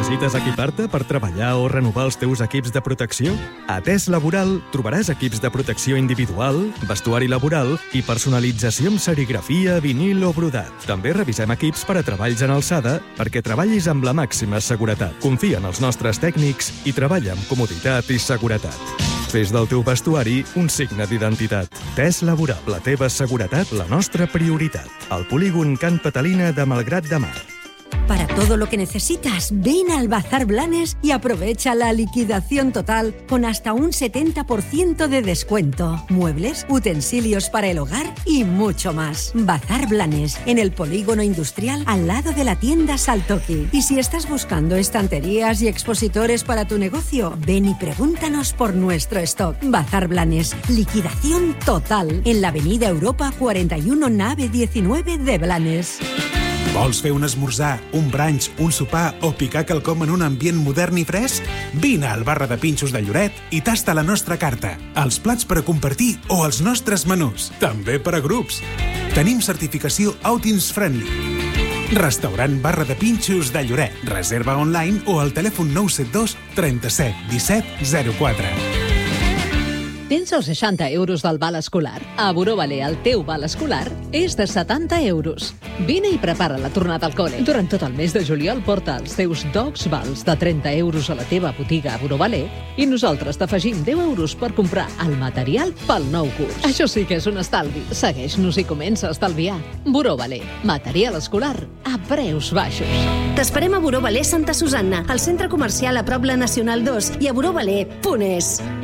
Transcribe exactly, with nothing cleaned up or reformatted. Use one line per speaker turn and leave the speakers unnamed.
Necessites equipar-te per treballar o renovar els teus equips de protecció? A Tes Laboral trobaràs equips de protecció individual, vestuari laboral i personalització amb serigrafia, vinil o brodat. També revisem equips per a treballs en alçada perquè treballis amb la màxima seguretat. Confia en els nostres tècnics i treballa amb comoditat i seguretat. Fes del teu vestuari un signe d'identitat. Tes Laboral, la teva seguretat, la nostra prioritat. Al polígon Can Patalina de Malgrat de Mar.
Para todo lo que necesitas, ven al Bazar Blanes y aprovecha la liquidación total con hasta un setenta por ciento de descuento. Muebles, utensilios para el hogar y mucho más. Bazar Blanes, en el polígono industrial al lado de la tienda Saltoki. Y si estás buscando estanterías y expositores para tu negocio, ven y pregúntanos por nuestro stock. Bazar Blanes, liquidación total en la avenida Europa cuarenta y uno, nave diecinueve de Blanes.
Vols fer un esmorzar, un brunch, un sopar o picar quelcom en un ambient modern i fresc? Vine al Barra de Pinxos de Lloret i tasta la nostra carta, els plats per a compartir o els nostres menús, també per a grups. Tenim certificació Outings Friendly. Restaurant Barra de Pinxos de Lloret. Reserva online o al telèfon nou set dos trenta-set disset zero quatre.
Tens els seixanta euros del val escolar? A Buró Valer el teu val escolar és de setanta euros. Vine i prepara la tornada al col·le. Durant tot el mes de juliol porta els teus docs vals de trenta euros a la teva botiga a Buró Valer i nosaltres t'afegim deu euros per comprar el material pel nou curs. Això sí que és un estalvi. Segueix-nos i comença a estalviar. Buró Valer. Material escolar a preus baixos.
T'esperem a Buró Valer Santa Susanna, al centre comercial a prop la Nacional dos i a buró valer punt es.